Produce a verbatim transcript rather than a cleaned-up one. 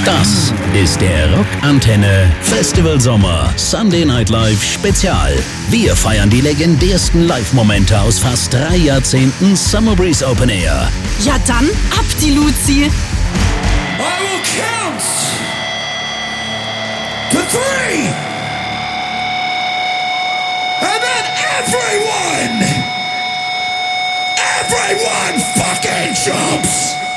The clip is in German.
Das ist der Rockantenne Festival Sommer Sunday Night Live Spezial. Wir feiern die legendärsten Live-Momente aus fast drei Jahrzehnten Summer Breeze Open Air. Ja dann, ab die Luzi! I will count to three, and then everyone, everyone fucking jumps!